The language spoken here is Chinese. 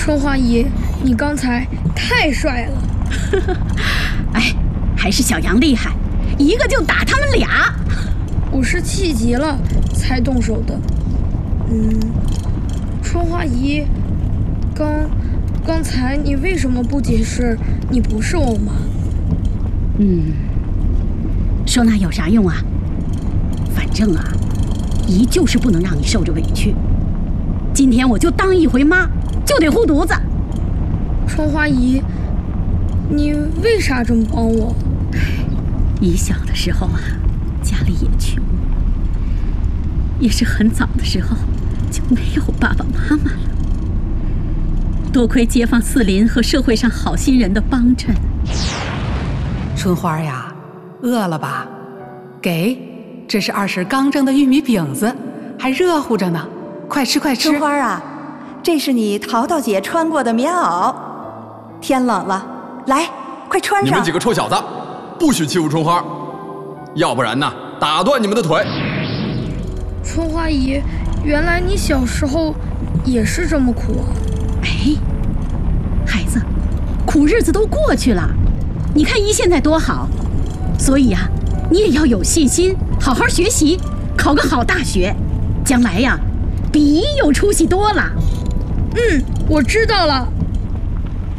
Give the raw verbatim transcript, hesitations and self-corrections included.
春花姨，你刚才太帅了。 哎，还是小杨厉害，一个就打他们俩。 我是气急了才动手的。嗯，春花姨，刚刚才你为什么不解释你不是我妈？ 嗯，说那有啥用啊？反正啊，姨就是不能让你受着委屈。今天我就当一回妈，就得护犊子。 春花姨，你为啥这么帮我？ 姨小的时候啊，家里也穷，也是很早的时候就没有爸爸妈妈了。多亏街坊四邻和社会上好心人的帮衬。 春花呀，饿了吧？给，这是二婶刚蒸的玉米饼子，还热乎着呢，快吃快吃。 春花啊，这是你淘淘姐穿过的棉袄，天冷了，来，快穿上。 你们几个臭小子，不许欺负春花，要不然呢，打断你们的腿。 春花姨，原来你小时候也是这么苦啊。 哎，孩子，苦日子都过去了，你看姨现在多好。所以啊，你也要有信心，好好学习，考个好大学，将来呀，比姨有出息多了。 嗯，我知道了。